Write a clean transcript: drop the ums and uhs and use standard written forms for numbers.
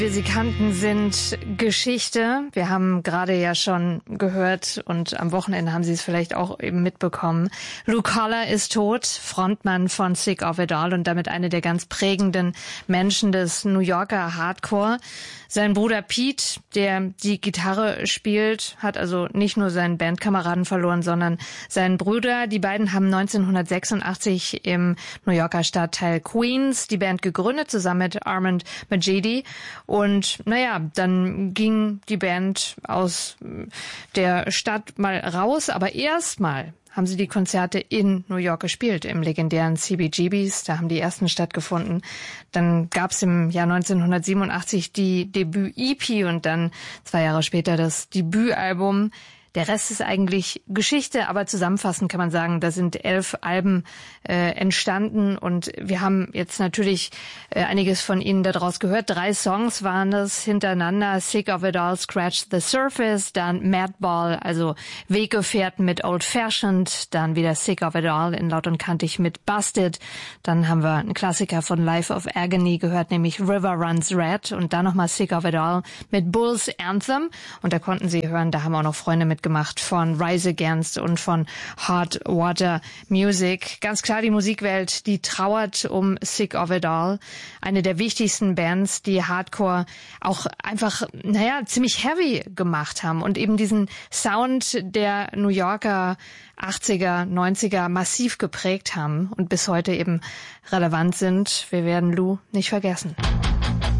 Wir sie kannten, sind Geschichte. Wir haben gerade ja schon gehört und am Wochenende haben Sie es vielleicht auch eben mitbekommen. Lou Koller ist tot, Frontmann von Sick of It All und damit eine der ganz prägenden Menschen des New Yorker Hardcore. Sein Bruder Pete, der die Gitarre spielt, hat also nicht nur seinen Bandkameraden verloren, sondern seinen Bruder. Die beiden haben 1986 im New Yorker Stadtteil Queens die Band gegründet, zusammen mit Armand Majidi. Und dann ging die Band aus der Stadt mal raus, aber erstmal haben sie die Konzerte in New York gespielt, im legendären CBGBs. Da haben die ersten stattgefunden. Dann gab es im Jahr 1987 die Debüt-EP und dann 2 Jahre später das Debütalbum. Der Rest ist eigentlich Geschichte, aber zusammenfassend kann man sagen, da sind 11 Alben entstanden und wir haben jetzt natürlich einiges von Ihnen daraus gehört. 3 Songs waren es hintereinander: Sick of It All, Scratch the Surface, dann Madball, also Weggefährten mit Old Fashioned, dann wieder Sick of It All in Laut und Kantig mit Busted, dann haben wir einen Klassiker von Life of Agony gehört, nämlich River Runs Red und dann nochmal Sick of It All mit Bulls Anthem und da konnten Sie hören, da haben auch noch Freunde mitgemacht von Rise Against und von Hot Water Music. Ganz klar, die Musikwelt, die trauert um Sick of It All. Eine der wichtigsten Bands, die Hardcore auch einfach, ziemlich heavy gemacht haben und eben diesen Sound der New Yorker 80er, 90er massiv geprägt haben und bis heute eben relevant sind. Wir werden Lou nicht vergessen.